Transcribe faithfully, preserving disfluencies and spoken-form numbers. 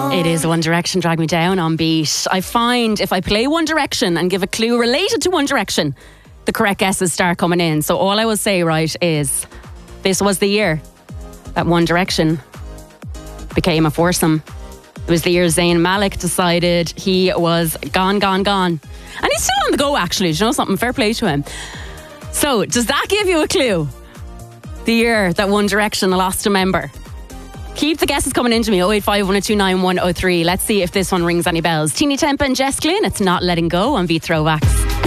It is One Direction, Drag Me Down on Beat. I find if I play One Direction and give a clue related to One Direction, the correct guesses start coming in. So all I will say, right, is this was the year that One Direction became a foursome. It was the year Zayn Malik decided he was gone, gone, gone. And he's still on the go, actually. Do you know something? Fair play to him. So, does that give you a clue? The year that One Direction lost a member. Keep the guesses coming into me. oh eight five, one two nine, one oh three. Let's see if this one rings any bells. Teeny Tempa and Jess Glynn. It's Not Letting Go on Beat Throwbacks.